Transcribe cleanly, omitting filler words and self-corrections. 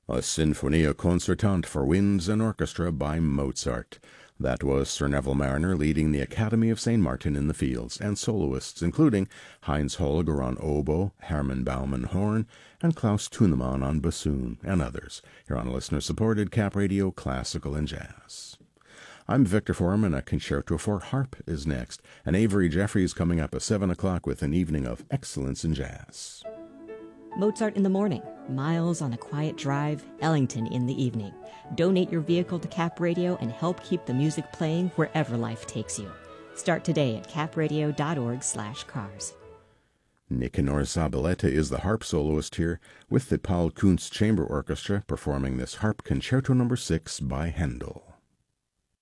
A Sinfonia Concertante for Winds and Orchestra by Mozart. That was Sir Neville Marriner leading the Academy of St. Martin in the Fields, and soloists including Heinz Holger on oboe, Hermann Baumann horn, and Klaus Thunemann on bassoon, and others, here on listener-supported Cap Radio Classical and Jazz. I'm Victor Foreman. A concerto for harp is next, and Avery Jeffries coming up at 7 o'clock with an evening of excellence in jazz. Mozart in the morning, Miles on a quiet drive, Ellington in the evening. Donate your vehicle to Cap Radio and help keep the music playing wherever life takes you. Start today at capradio.org/cars. Nicanor Zabaleta is the harp soloist here with the Paul Kuntz Chamber Orchestra performing this Harp Concerto No. 6 by Handel.